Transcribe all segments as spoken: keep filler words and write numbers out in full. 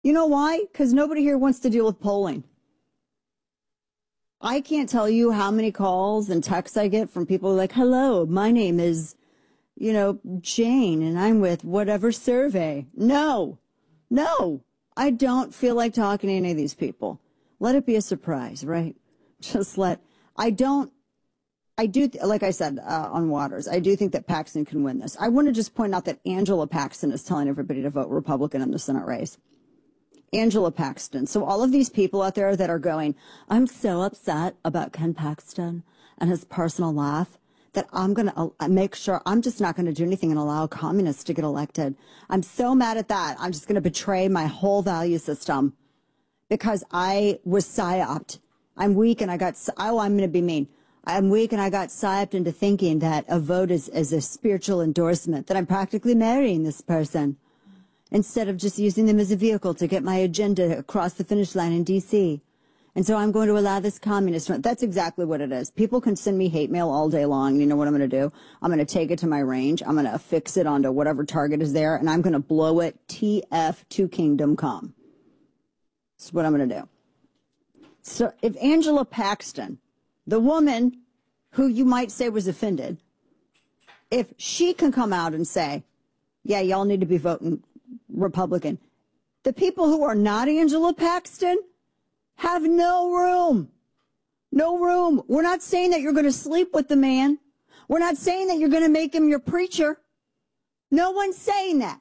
You know why? Because nobody here wants to deal with polling. I can't tell you how many calls and texts I get from people like, hello, my name is, you know, Jane, and I'm with whatever survey. No, no, I don't feel like talking to any of these people. Let it be a surprise, right? Just let, I don't, I do, like I said, uh, on Waters, I do think that Paxton can win this. I want to just point out that Angela Paxton is telling everybody to vote Republican in the Senate race. Angela Paxton. So all of these people out there that are going, I'm so upset about Ken Paxton and his personal life that I'm going to uh, make sure I'm just not going to do anything and allow communists to get elected. I'm so mad at that. I'm just going to betray my whole value system because I was psyoped. I'm weak and I got, oh, I'm going to be mean. I'm weak and I got psyoped into thinking that a vote is, is a spiritual endorsement, that I'm practically marrying this person, instead of just using them as a vehicle to get my agenda across the finish line in D C. And so I'm going to allow this communist. That's exactly what it is. People can send me hate mail all day long. You know what I'm going to do? I'm going to take it to my range. I'm going to affix it onto whatever target is there, and I'm going to blow it T F to kingdom come. That's what I'm going to do. So if Angela Paxton, the woman who you might say was offended, if she can come out and say, yeah, y'all need to be voting Republican, the people who are not Angela Paxton have no room. No room. We're not saying that you're going to sleep with the man. We're not saying that you're going to make him your preacher. No one's saying that.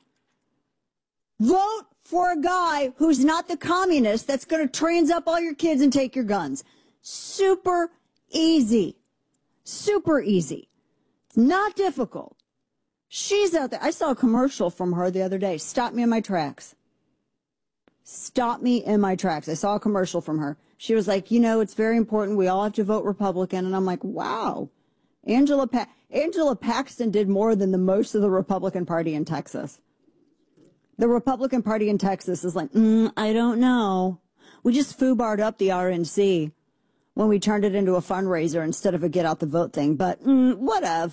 Vote for a guy who's not the communist that's going to trans up all your kids and take your guns. Super easy. Super easy. It's not difficult. She's out there. I saw a commercial from her the other day. Stop me in my tracks. Stop me in my tracks. I saw a commercial from her. She was like, you know, it's very important. We all have to vote Republican. And I'm like, wow. Angela pa- Angela Paxton did more than the most of the Republican Party in Texas. The Republican Party in Texas is like, mm, I don't know. We just foobarred up the R N C when we turned it into a fundraiser instead of a get out the vote thing. But mm, whatever.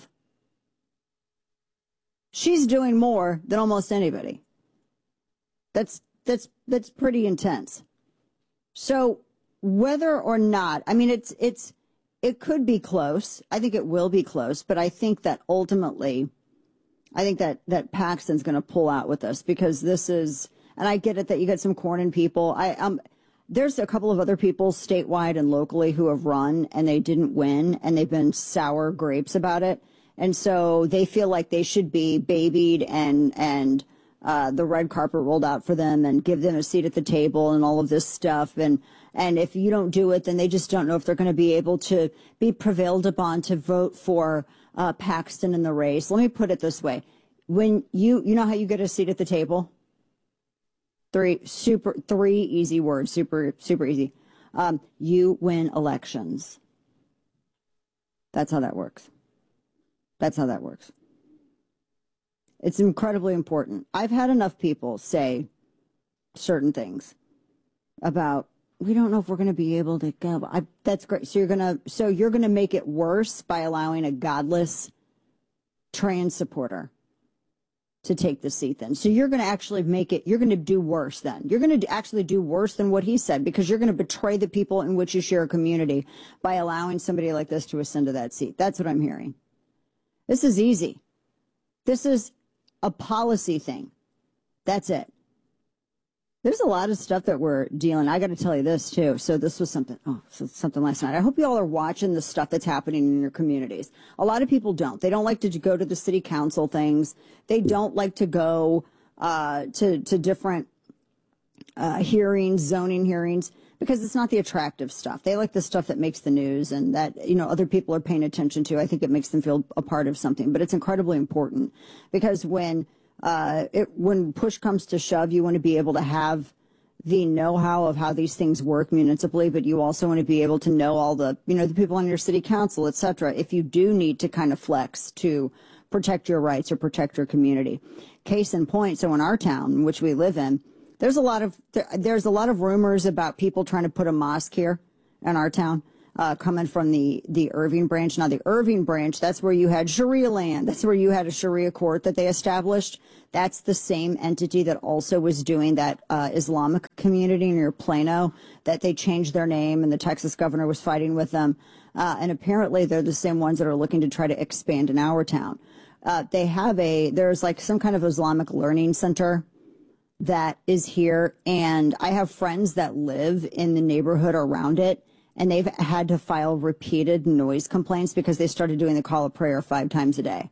She's doing more than almost anybody. That's that's that's pretty intense. So whether or not, I mean, it's it's it could be close. I think it will be close, but I think that ultimately, I think that that Paxton's going to pull out with this because this is, and I get it that you get some Cornyn people. I um, there's a couple of other people statewide and locally who have run and they didn't win and they've been sour grapes about it. And so they feel like they should be babied and and uh, the red carpet rolled out for them and give them a seat at the table and all of this stuff. And and if you don't do it, then they just don't know if they're going to be able to be prevailed upon to vote for uh, Paxton in the race. Let me put it this way. When you, you know how you get a seat at the table? Three, super, three easy words, super, super easy. Um, you win elections. That's how that works. That's how that works. It's incredibly important. I've had enough people say certain things about, we don't know if we're going to be able to go. I, that's great. So you're going to, so you're going to make it worse by allowing a godless trans supporter to take the seat then. So you're going to actually make it, you're going to do worse then. You're going to actually do worse than what he said because you're going to betray the people in which you share a community by allowing somebody like this to ascend to that seat. That's what I'm hearing. This is easy. This is a policy thing. That's it. There's a lot of stuff that we're dealing. I got to tell you this too. So this was something, oh, so something last night. I hope you all are watching the stuff that's happening in your communities. A lot of people don't. They don't like to go to the city council things. They don't like to go uh, to to different uh, hearings, zoning hearings, because it's not the attractive stuff. They like the stuff that makes the news and that, you know, other people are paying attention to. I think it makes them feel a part of something, but it's incredibly important because when uh, it, when push comes to shove, you want to be able to have the know-how of how these things work municipally, but you also want to be able to know all the, you know, the people on your city council, et cetera, if you do need to kind of flex to protect your rights or protect your community. Case in point, so in our town, which we live in, There's a lot of there, there's a lot of rumors about people trying to put a mosque here in our town. uh, coming from the, the Irving branch. Now, the Irving branch, that's where you had Sharia land. That's where you had a Sharia court that they established. That's the same entity that also was doing that uh, Islamic community near Plano, that they changed their name, and the Texas governor was fighting with them. Uh, and apparently they're the same ones that are looking to try to expand in our town. Uh, they have a, there's like some kind of Islamic learning center that is here. And I have friends that live in the neighborhood around it, and they've had to file repeated noise complaints because they started doing the call of prayer five times a day.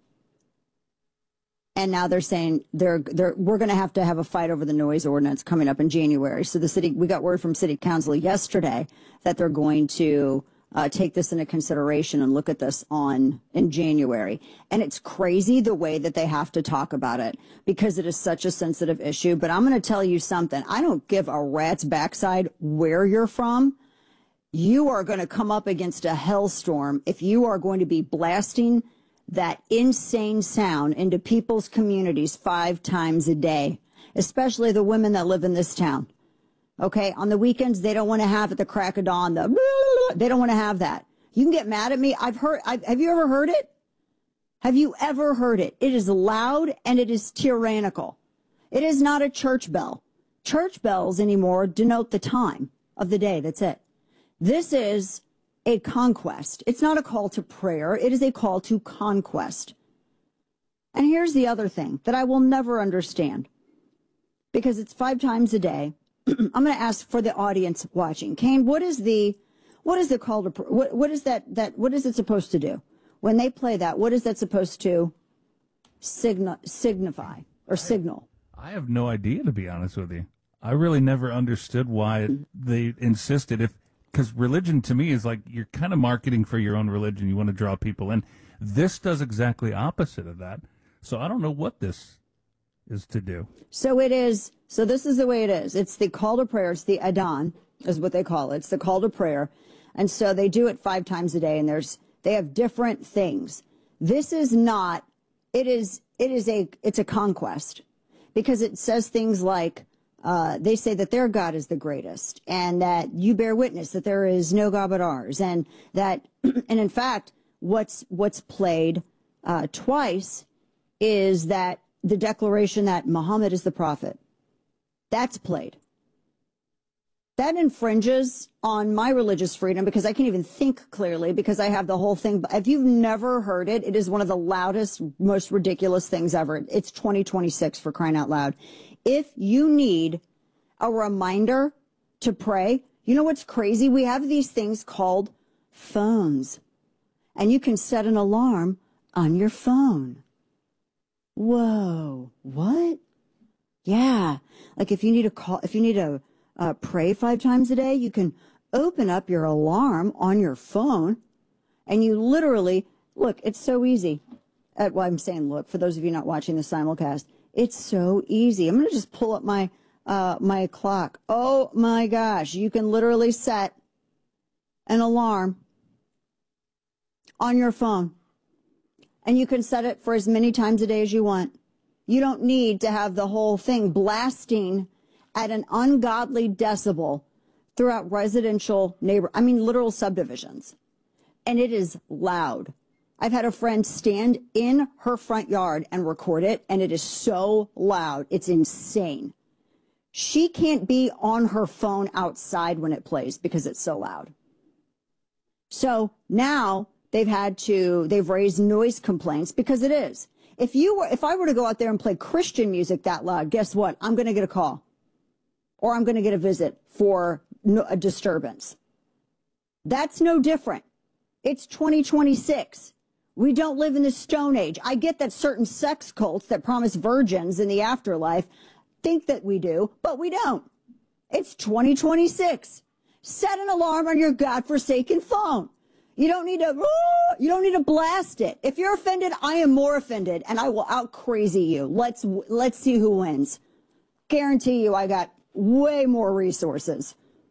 And now they're saying they're, they're, we're going to have to have a fight over the noise ordinance coming up in January. So the city, we got word from city council yesterday that they're going to uh, take this into consideration and look at this on in January. And it's crazy the way that they have to talk about it because it is such a sensitive issue. But I'm going to tell you something. I don't give a rat's backside where you're from. You are going to come up against a hellstorm if you are going to be blasting that insane sound into people's communities five times a day, especially the women that live in this town. Okay, on the weekends, they don't want to have at the crack of dawn, the they don't want to have that. You can get mad at me. I've heard, I've, have you ever heard it? Have you ever heard it? It is loud and it is tyrannical. It is not a church bell. Church bells anymore denote the time of the day. That's it. This is a conquest. It's not a call to prayer. It is a call to conquest. And here's the other thing that I will never understand, because it's five times a day. I'm going to ask for the audience watching. Kane, what is the, what is the call to, what, what is that, that, what is it supposed to do? When they play that, what is that supposed to signa, signify or signal? I have no idea, to be honest with you. I really never understood why they insisted, if, because religion to me is like you're kind of marketing for your own religion. You want to draw people in. This does exactly opposite of that. So I don't know what this is to do. So it is. So this is the way it is. It's the call to prayer. It's the Adhan is what they call it. It's the call to prayer. And so they do it five times a day, and there's, they have different things. This is not, it is, it is a, it's a conquest, because it says things like, Uh, they say that their God is the greatest, and that you bear witness that there is no God but ours, and that, and in fact, what's what's played uh, twice is that the declaration that Muhammad is the prophet. That's played. That infringes on my religious freedom, because I can't even think clearly because I have the whole thing. If you've never heard it, it is one of the loudest, most ridiculous things ever. It's twenty twenty-six, for crying out loud. If you need a reminder to pray, you know what's crazy? We have these things called phones, and you can set an alarm on your phone. Whoa, what? Yeah, like if you need a call, if you need to uh, pray five times a day, you can open up your alarm on your phone, and you literally, look, it's so easy. Uh, well, I'm saying, look, for those of you not watching the simulcast, it's so easy. I'm going to just pull up my uh, my clock. Oh, my gosh. You can literally set an alarm on your phone, and you can set it for as many times a day as you want. You don't need to have the whole thing blasting at an ungodly decibel throughout residential neighbor, I mean, literal subdivisions. And it is loud. I've had a friend stand in her front yard and record it, and it is so loud. It's insane. She can't be on her phone outside when it plays because it's so loud. So now they've had to, they've raised noise complaints because it is. If you were, if I were to go out there and play Christian music that loud, guess what? I'm going to get a call, or I'm going to get a visit for no, a disturbance. That's no different. It's twenty twenty-six. We don't live in the Stone Age. I get that certain sex cults that promise virgins in the afterlife think that we do, but we don't. It's twenty twenty-six. Set an alarm on your godforsaken phone. You don't need to, you don't need to blast it. If you're offended, I am more offended, and I will out crazy you. Let's, let's see who wins. Guarantee you I got way more resources.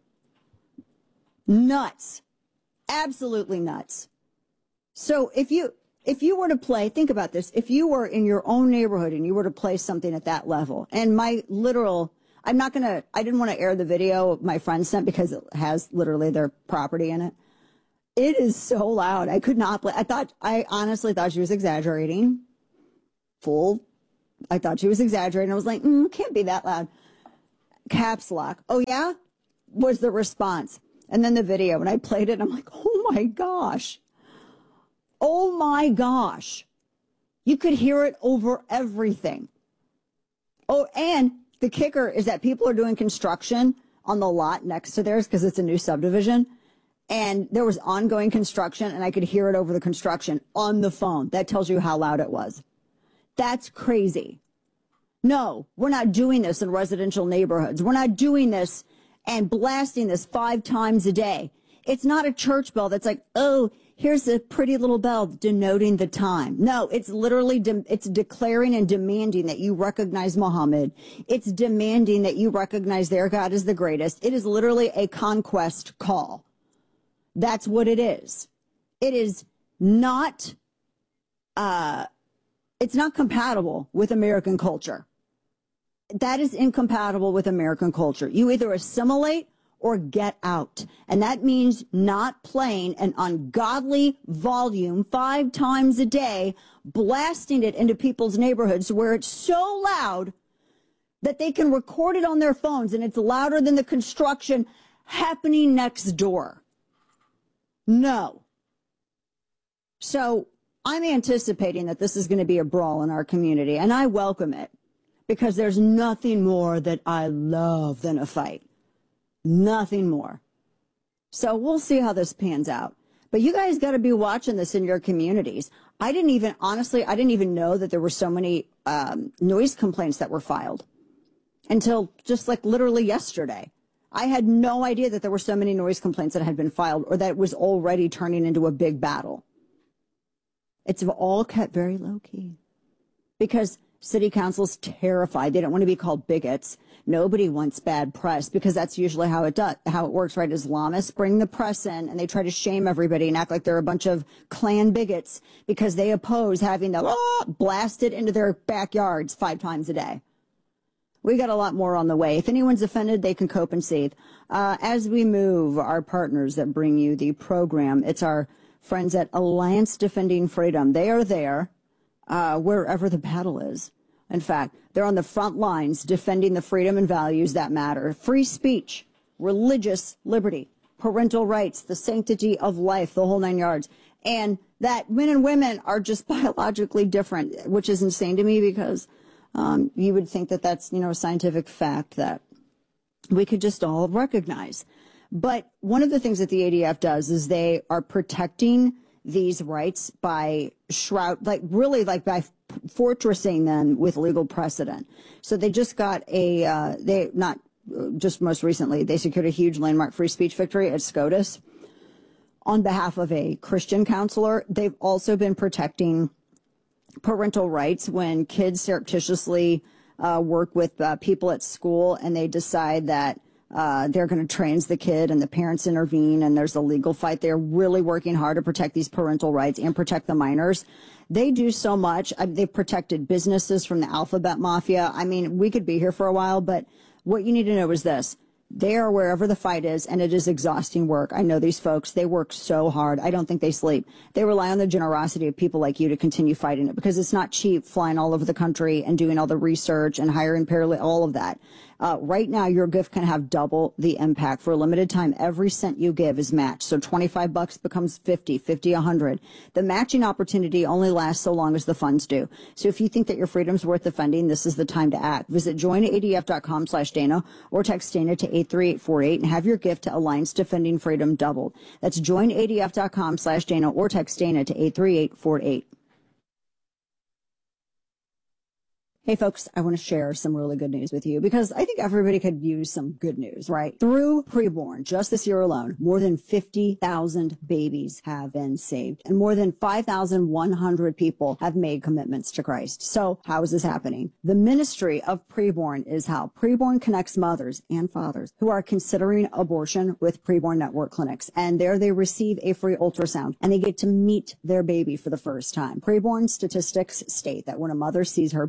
Nuts. Absolutely nuts. So if you if you were to play, think about this, if you were in your own neighborhood and you were to play something at that level, and my literal, I'm not going to, I didn't want to air the video my friend sent because it has literally their property in it. It is so loud. I could not play. I thought, I honestly thought she was exaggerating. Full. I thought she was exaggerating. I was like, mm, can't be that loud. Caps lock. Oh, yeah? Was the response. And then the video, when I played it, I'm like, oh my gosh. Oh my gosh. You could hear it over everything. Oh, and the kicker is that people are doing construction on the lot next to theirs because it's a new subdivision. And there was ongoing construction, and I could hear it over the construction on the phone. That tells you how loud it was. That's crazy. No, we're not doing this in residential neighborhoods. We're not doing this and blasting this five times a day. It's not a church bell that's like, oh, here's a pretty little bell denoting the time. No, it's literally, de- it's declaring and demanding that you recognize Muhammad. It's demanding that you recognize their God is the greatest. It is literally a conquest call. That's what it is. It is not, uh, it's not compatible with American culture. That is incompatible with American culture. You either assimilate or get out. And that means not playing an ungodly volume five times a day, blasting it into people's neighborhoods where it's so loud that they can record it on their phones and it's louder than the construction happening next door. No. So I'm anticipating that this is going to be a brawl in our community, and I welcome it. Because there's nothing more that I love than a fight. Nothing more. So we'll see how this pans out. But you guys got to be watching this in your communities. I didn't even, honestly, I didn't even know that there were so many um, noise complaints that were filed until just like literally yesterday. I had no idea that there were so many noise complaints that had been filed or that it was already turning into a big battle. It's all kept very low key because city council's terrified. They don't want to be called bigots. Nobody wants bad press because that's usually how it does, how it works, right? Islamists bring the press in and they try to shame everybody and act like they're a bunch of Klan bigots because they oppose having the oh, blasted into their backyards five times a day. We got a lot more on the way. If anyone's offended, they can cope and seethe. Uh, as we move, our partners that bring you the program, it's our friends at Alliance Defending Freedom. They are there uh, wherever the battle is. In fact, they're on the front lines defending the freedom and values that matter. Free speech, religious liberty, parental rights, the sanctity of life, the whole nine yards. And that men and women are just biologically different, which is insane to me because um, you would think that that's, you know, a scientific fact that we could just all recognize. But one of the things that the A D F does is they are protecting these rights by shroud, like really like by fortressing them with legal precedent. So they just got a, uh, they not just most recently, they secured a huge landmark free speech victory at SCOTUS on behalf of a Christian counselor. They've also been protecting parental rights when kids surreptitiously uh, work with uh, people at school and they decide that Uh, they're going to trans the kid and the parents intervene and there's a legal fight. They're really working hard to protect these parental rights and protect the minors. They do so much. I, they've protected businesses from the alphabet mafia. I mean, we could be here for a while, but what you need to know is this. They are wherever the fight is, and it is exhausting work. I know these folks. They work so hard. I don't think they sleep. They rely on the generosity of people like you to continue fighting it because it's not cheap flying all over the country and doing all the research and hiring paralegal, all of that. Uh, right now, your gift can have double the impact. For a limited time, every cent you give is matched. So twenty-five bucks becomes fifty, fifty, one hundred. The matching opportunity only lasts so long as the funds do. So if you think that your freedom's worth defending, this is the time to act. Visit join A D F dot com slash Dana or text Dana to eight three eight four eight and have your gift to Alliance Defending Freedom doubled. That's join A D F dot com slash Dana or text Dana to eight three eight four eight. Hey, folks, I want to share some really good news with you because I think everybody could use some good news, right? Through Preborn, just this year alone, more than fifty thousand babies have been saved and more than five thousand one hundred people have made commitments to Christ. So how is this happening? The ministry of Preborn is how Preborn connects mothers and fathers who are considering abortion with Preborn Network clinics. And there they receive a free ultrasound and they get to meet their baby for the first time. Preborn statistics state that when a mother sees her baby,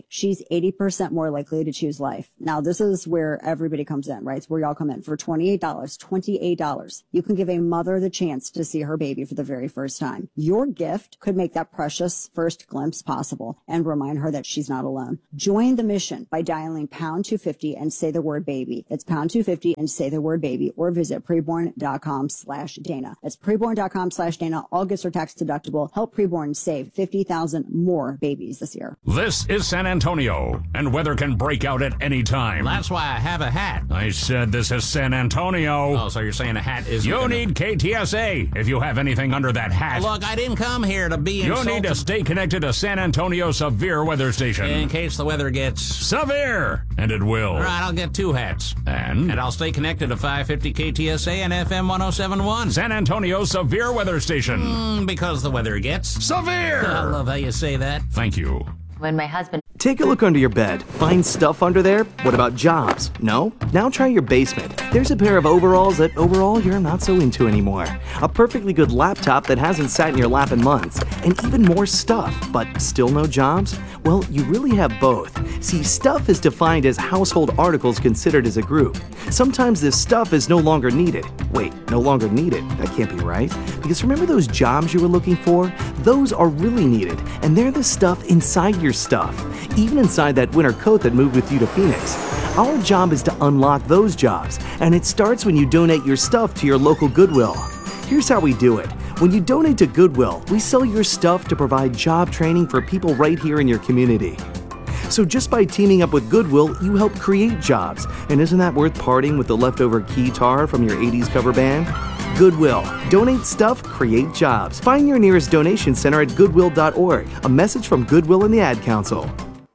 baby, she's eighty percent more likely to choose life. Now, this is where everybody comes in, right? It's where y'all come in. For twenty-eight dollars, twenty-eight dollars, you can give a mother the chance to see her baby for the very first time. Your gift could make that precious first glimpse possible and remind her that she's not alone. Join the mission by dialing pound two fifty and say the word baby. It's pound two fifty and say the word baby, or visit preborn.com slash Dana. It's preborn.com slash Dana. All gifts are tax deductible. Help Preborn save fifty thousand more babies this year. This is San Antonio, and weather can break out at any time. That's why I have a hat. I said this is San Antonio. Oh, so you're saying a hat is... You gonna... need K T S A if you have anything under that hat. Look, I didn't come here to be insulted. You need to stay connected to San Antonio Severe Weather Station. In case the weather gets... severe, and it will. All right, I'll get two hats. And? And I'll stay connected to five fifty K T S A and F M one oh seven point one. San Antonio Severe Weather Station. Mm, because the weather gets... severe! I love how you say that. Thank you. When my husband... Take a look under your bed. Find stuff under there? What about jobs? No? Now try your basement. There's a pair of overalls that overall you're not so into anymore. A perfectly good laptop that hasn't sat in your lap in months. And even more stuff, but still no jobs? Well, you really have both. See, stuff is defined as household articles considered as a group. Sometimes this stuff is no longer needed. Wait, no longer needed? That can't be right. Because remember those jobs you were looking for? Those are really needed, and they're the stuff inside your stuff. Even inside that winter coat that moved with you to Phoenix. Our job is to unlock those jobs, and it starts when you donate your stuff to your local Goodwill. Here's how we do it. When you donate to Goodwill, we sell your stuff to provide job training for people right here in your community. So just by teaming up with Goodwill, you help create jobs. And isn't that worth parting with the leftover keytar from your eighties cover band? Goodwill. Donate stuff, create jobs. Find your nearest donation center at goodwill dot org. A message from Goodwill and the Ad Council.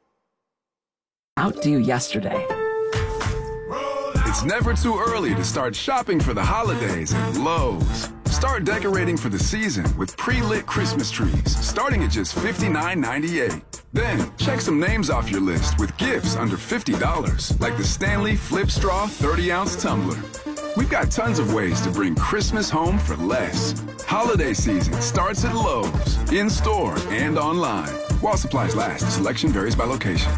Outdo yesterday. It's never too early to start shopping for the holidays at Lowe's. Start decorating for the season with pre-lit Christmas trees, starting at just fifty-nine ninety-eight. Then, check some names off your list with gifts under fifty dollars, like the Stanley Flip Straw thirty ounce tumbler. We've got tons of ways to bring Christmas home for less. Holiday season starts at Lowe's, in-store and online. While supplies last, selection varies by location.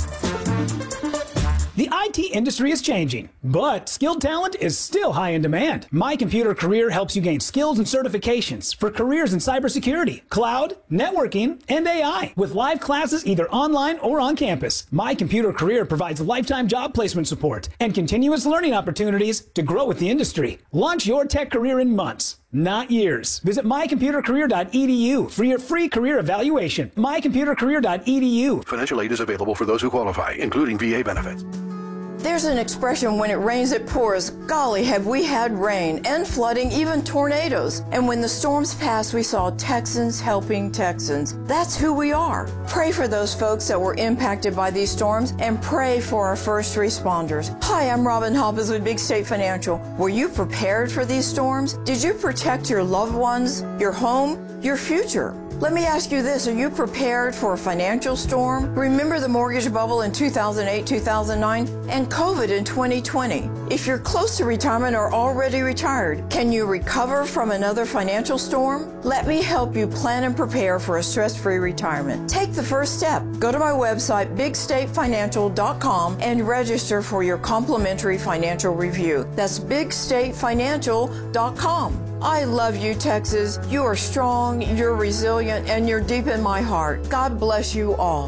The I T industry is changing, but skilled talent is still high in demand. My Computer Career helps you gain skills and certifications for careers in cybersecurity, cloud, networking, and A I. With live classes either online or on campus, My Computer Career provides lifetime job placement support and continuous learning opportunities to grow with the industry. Launch your tech career in months, not years. Visit my computer career dot e d u for your free career evaluation. my computer career dot e d u. Financial aid is available for those who qualify, including V A benefits. There's an expression, when it rains, it pours. Golly, have we had rain and flooding, even tornadoes. And when the storms passed, we saw Texans helping Texans. That's who we are. Pray for those folks that were impacted by these storms, and pray for our first responders. Hi, I'm Robin Hoppes with Big State Financial. Were you prepared for these storms? Did you protect your loved ones, your home, your future? Let me ask you this, are you prepared for a financial storm? Remember the mortgage bubble in two thousand eight, two thousand nine, and COVID in twenty twenty. If you're close to retirement or already retired, can you recover from another financial storm? Let me help you plan and prepare for a stress-free retirement. Take the first step. Go to my website, big state financial dot com, and register for your complimentary financial review. That's big state financial dot com. I love you, Texas. You are strong, you're resilient, and you're deep in my heart. God bless you all.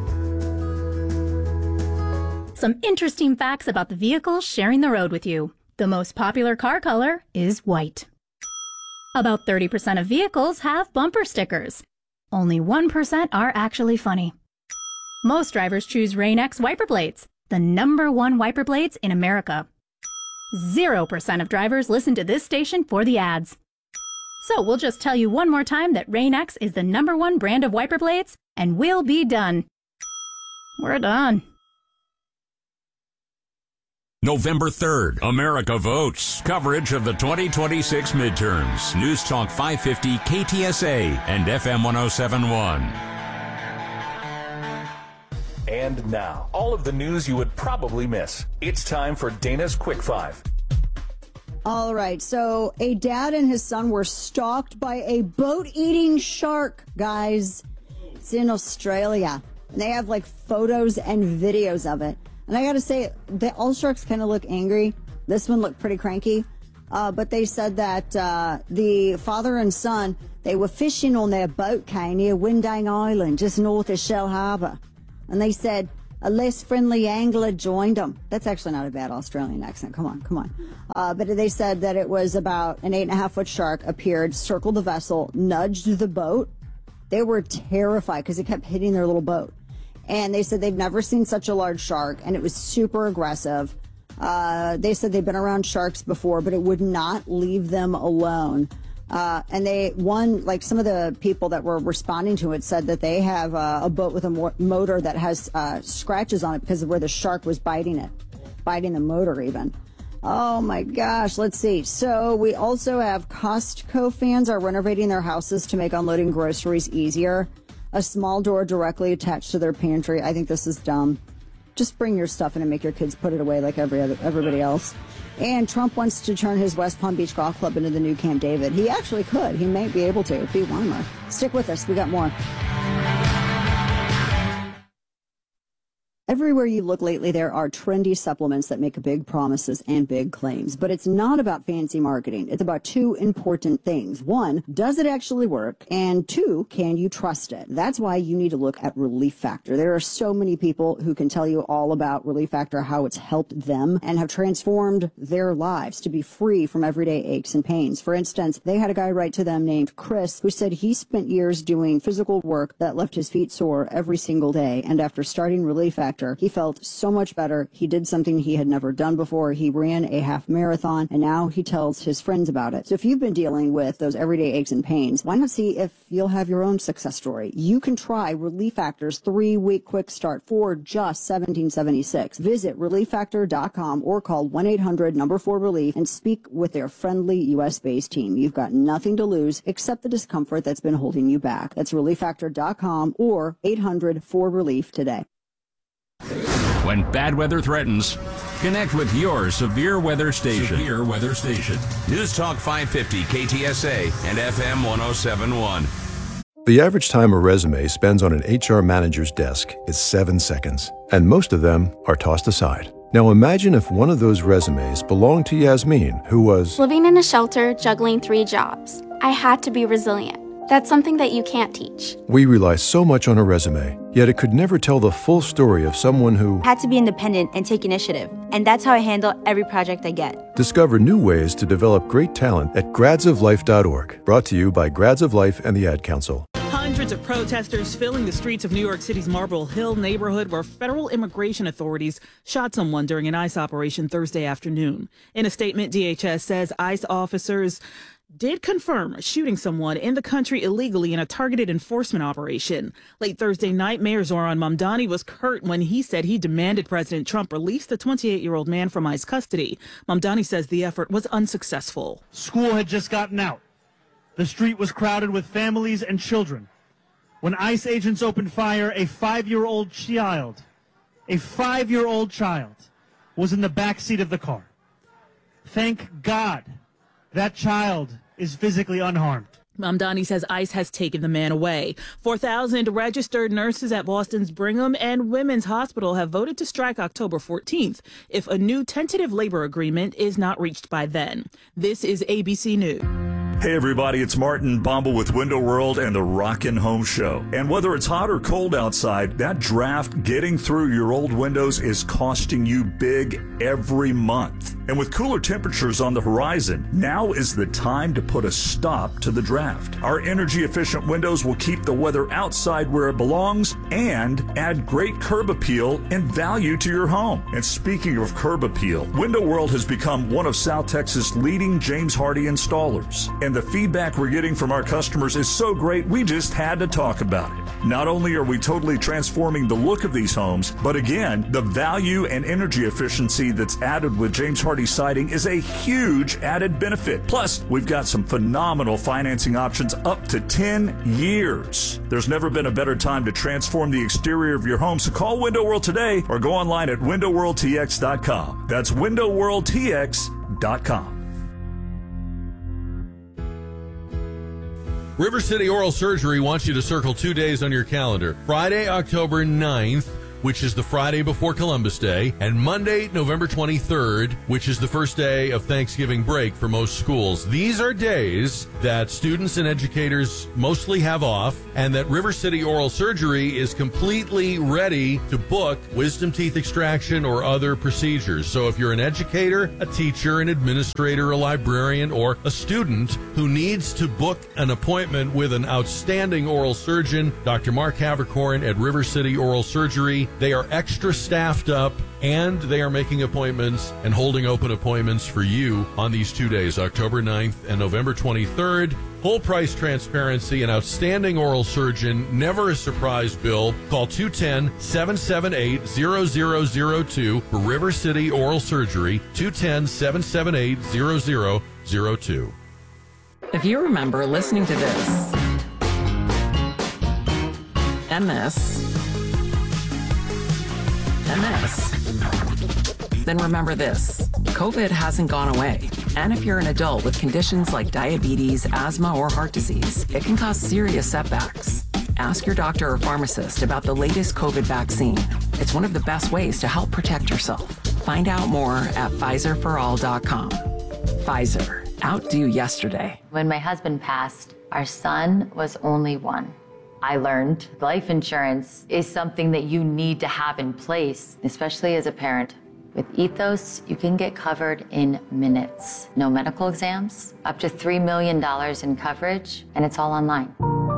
Some interesting facts about the vehicles sharing the road with you. The most popular car color is white. About thirty percent of vehicles have bumper stickers. Only one percent are actually funny. Most drivers choose Rain-X wiper blades, the number one wiper blades in America. Zero percent of drivers listen to this station for the ads. So we'll just tell you one more time that Rain-X is the number one brand of wiper blades, and we'll be done. We're done. November third, America votes. Coverage of the twenty twenty-six midterms. News Talk five fifty K T S A and F M one oh seven point one. And now, all of the news you would probably miss. It's time for Dana's Quick Five. All right, so a dad and his son were stalked by a boat-eating shark, guys. It's in Australia. And they have like photos and videos of it. And I got to say, they, all sharks kind of look angry. This one looked pretty cranky. Uh, but they said that uh, the father and son, they were fishing on their boat quay near Windang Island, just north of Shell Harbour. And they said a less friendly angler joined them. That's actually not a bad Australian accent. Come on, come on. Uh, but they said that it was about an eight and a half foot shark appeared, circled the vessel, nudged the boat. They were terrified because it kept hitting their little boat. And they said they've never seen such a large shark, and it was super aggressive. Uh, they said they've been around sharks before, but it would not leave them alone. Uh, and they, one, like some of the people that were responding to it said that they have uh, a boat with a mo- motor that has uh, scratches on it because of where the shark was biting it, biting the motor even. Oh my gosh, let's see. So we also have Costco fans are renovating their houses to make unloading groceries easier. A small door directly attached to their pantry. I think this is dumb. Just bring your stuff in and make your kids put it away like every other, everybody else. And Trump wants to turn his West Palm Beach Golf Club into the new Camp David. He actually could. He might be able to. It'd be warmer. Stick with us. We got more. Everywhere you look lately, there are trendy supplements that make big promises and big claims. But it's not about fancy marketing. It's about two important things. One, does it actually work? And two, can you trust it? That's why you need to look at Relief Factor. There are so many people who can tell you all about Relief Factor, how it's helped them and have transformed their lives to be free from everyday aches and pains. For instance, they had a guy write to them named Chris who said he spent years doing physical work that left his feet sore every single day. And after starting Relief Factor, he felt so much better. He did something he had never done before. He ran a half marathon, and now he tells his friends about it. So if you've been dealing with those everyday aches and pains, why not see if you'll have your own success story? You can try Relief Factor's three-week quick start for just seventeen seventy-six. Visit relief factor dot com or call one eight hundred number four relief and speak with their friendly U S-based team. You've got nothing to lose except the discomfort that's been holding you back. That's relief factor dot com or eight hundred four relief today. When bad weather threatens, connect with your severe weather station. Severe weather station. News Talk five fifty K T S A and F M one oh seven point one. The average time a resume spends on an H R manager's desk is seven seconds, and most of them are tossed aside. Now imagine if one of those resumes belonged to Yasmin, who was living in a shelter, juggling three jobs. I had to be resilient. That's something that you can't teach. We rely so much on a resume, yet it could never tell the full story of someone who had to be independent and take initiative. And that's how I handle every project I get. Discover new ways to develop great talent at grads of life dot org. Brought to you by Grads of Life and the Ad Council. Hundreds of protesters filling the streets of New York City's Marble Hill neighborhood where federal immigration authorities shot someone during an ICE operation Thursday afternoon. In a statement, D H S says ICE officers did confirm shooting someone in the country illegally in a targeted enforcement operation. Late Thursday night, Mayor Zoran Mamdani was curt when he said he demanded President Trump release the twenty-eight-year-old man from ICE custody. Mamdani says the effort was unsuccessful. School had just gotten out. The street was crowded with families and children. When ICE agents opened fire, a five-year-old child, a five-year-old child was in the backseat of the car. Thank God that child is physically unharmed. Mamdani says ICE has taken the man away. four thousand registered nurses at Boston's Brigham and Women's Hospital have voted to strike October fourteenth if a new tentative labor agreement is not reached by then. This is A B C News. Hey everybody, it's Martin Bombal with Window World and the Rockin' Home Show. And whether it's hot or cold outside, that draft getting through your old windows is costing you big every month. And with cooler temperatures on the horizon, now is the time to put a stop to the draft. Our energy-efficient windows will keep the weather outside where it belongs and add great curb appeal and value to your home. And speaking of curb appeal, Window World has become one of South Texas' leading James Hardie installers. And the feedback we're getting from our customers is so great, we just had to talk about it. Not only are we totally transforming the look of these homes, but again, the value and energy efficiency that's added with James Hardie siding is a huge added benefit. Plus, we've got some phenomenal financing options up to ten years. There's never been a better time to transform the exterior of your home, so call Window World today or go online at window world t x dot com. That's window world t x dot com. River City Oral Surgery wants you to circle two days on your calendar. Friday, October ninth, which is the Friday before Columbus Day, and Monday, November twenty-third, which is the first day of Thanksgiving break for most schools. These are days that students and educators mostly have off, and that River City Oral Surgery is completely ready to book wisdom teeth extraction or other procedures. So if you're an educator, a teacher, an administrator, a librarian, or a student who needs to book an appointment with an outstanding oral surgeon, Doctor Mark Havercorn at River City Oral Surgery, they are extra staffed up, and they are making appointments and holding open appointments for you on these two days, October ninth and November twenty-third. Full price transparency, an outstanding oral surgeon, never a surprise bill. Call two one zero, seven seven eight, zero zero zero two for River City Oral Surgery, two one zero, seven seven eight, zero zero zero two. If you remember listening to this and this and this, then remember this. COVID hasn't gone away. And if you're an adult with conditions like diabetes, asthma, or heart disease, it can cause serious setbacks. Ask your doctor or pharmacist about the latest COVID vaccine. It's one of the best ways to help protect yourself. Find out more at Pfizer for all dot com. Pfizer, outdo yesterday. When my husband passed, our son was only one. I learned life insurance is something that you need to have in place, especially as a parent. With Ethos, you can get covered in minutes. No medical exams, up to three million dollars in coverage, and it's all online.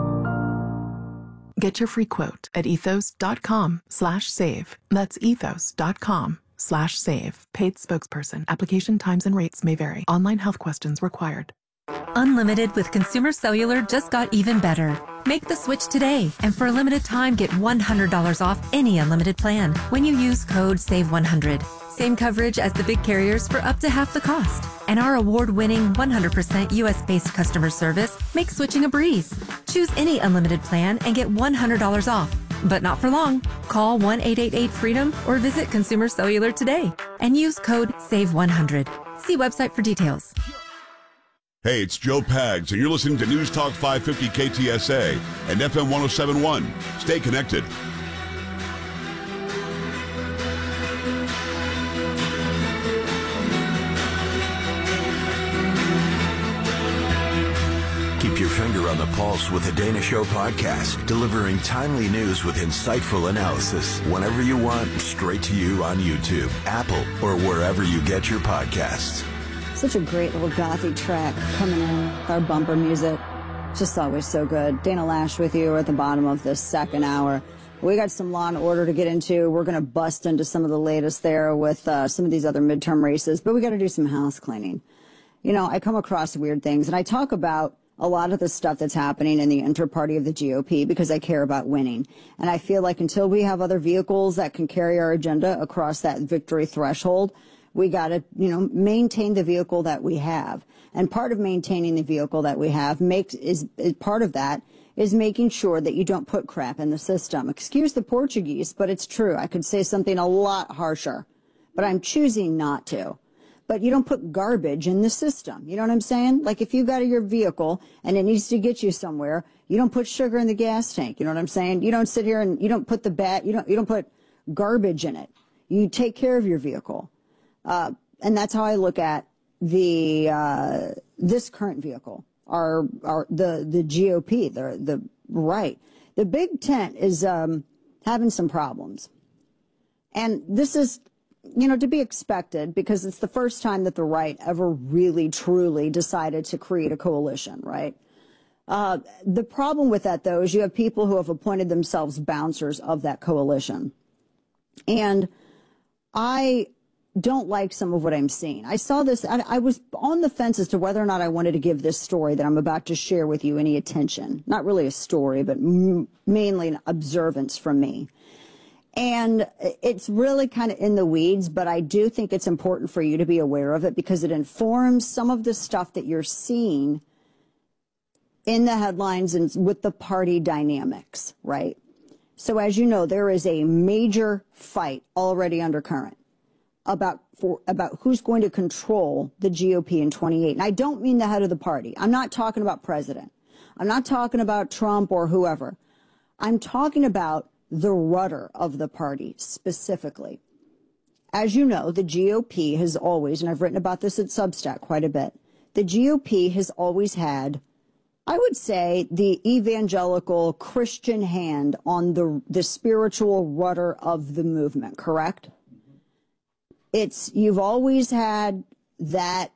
Get your free quote at ethos.com slash save. That's ethos.com slash save. Paid spokesperson. Application times and rates may vary. Online health questions required. Unlimited with Consumer Cellular just got even better. Make the switch today, and for a limited time, get one hundred dollars off any unlimited plan when you use code save one hundred. Same coverage as the big carriers for up to half the cost. And our award-winning one hundred percent U S-based customer service makes switching a breeze. Choose any unlimited plan and get one hundred dollars off. But not for long. Call one eight eight eight freedom or visit Consumer Cellular today and use code save one hundred. See website for details. Hey, it's Joe Pags, and you're listening to News Talk five fifty K T S A and F M one oh seven point one. Stay connected. Keep your finger on the pulse with the Dana Show podcast, delivering timely news with insightful analysis whenever you want, straight to you on YouTube, Apple, or wherever you get your podcasts. Such a great little gothy track coming in with our bumper music. Just always so good. Dana Lash with you at the bottom of this second hour. We got some Law and Order to get into. We're going to bust into some of the latest there with uh, some of these other midterm races, but we got to do some house cleaning. You know, I come across weird things, and I talk about a lot of the stuff that's happening in the inter-party of the G O P because I care about winning. And I feel like until we have other vehicles that can carry our agenda across that victory threshold, we got to, you know, maintain the vehicle that we have. And part of maintaining the vehicle that we have makes is, is part of that is making sure that you don't put crap in the system. Excuse the Portuguese, but it's true. I could say something a lot harsher, but I'm choosing not to. But you don't put garbage in the system. You know what I'm saying? Like if you got your vehicle and it needs to get you somewhere, you don't put sugar in the gas tank. You know what I'm saying? You don't sit here and you don't put the bat, you don't, you don't put garbage in it. You take care of your vehicle. Uh, and that's how I look at the, uh, this current vehicle, our, our, the, the G O P, the, the right. The big tent is, um, having some problems. And this is, you know, to be expected because it's the first time that the right ever really, truly decided to create a coalition, right? Uh, the problem with that, though, is you have people who have appointed themselves bouncers of that coalition. And I don't like some of what I'm seeing. I saw this, I, I was on the fence as to whether or not I wanted to give this story that I'm about to share with you any attention. Not really a story, but m- mainly an observance from me. And it's really kind of in the weeds, but I do think it's important for you to be aware of it because it informs some of the stuff that you're seeing in the headlines and with the party dynamics, right? So as you know, there is a major fight already undercurrent about for about who's going to control the G O P in twenty-eight. And I don't mean the head of the party. I'm not talking about president. I'm not talking about Trump or whoever. I'm talking about the rudder of the party specifically. As you know, the G O P has always, and I've written about this at Substack quite a bit, the G O P has always had, I would say, the evangelical Christian hand on the, the spiritual rudder of the movement, correct? It's, you've always had that